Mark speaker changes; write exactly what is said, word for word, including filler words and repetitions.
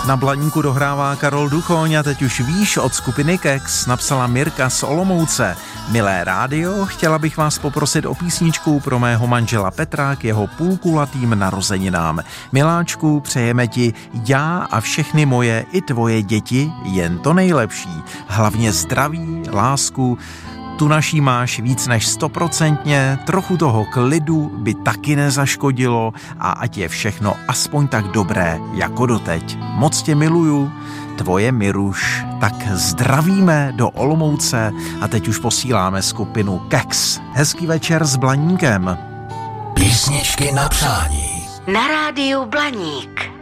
Speaker 1: Na Blaníku dohrává Karol Duchoň a teď už víš od skupiny Kex, napsala Mirka z Olomouce. Milé rádio, chtěla bych vás poprosit o písničku pro mého manžela Petra k jeho půlkulatým narozeninám. Miláčku, přejeme ti já a všechny moje i tvoje děti jen to nejlepší. Hlavně zdraví, lásku, tu naší máš víc než stoprocentně, trochu toho klidu by taky nezaškodilo a ať je všechno aspoň tak dobré jako doteď. Moc tě miluju, tvoje Miruš. Tak zdravíme do Olomouce a teď už posíláme skupinu Kex. Hezký večer s Blaníkem.
Speaker 2: Písničky na přání.
Speaker 3: Na rádiu Blaník.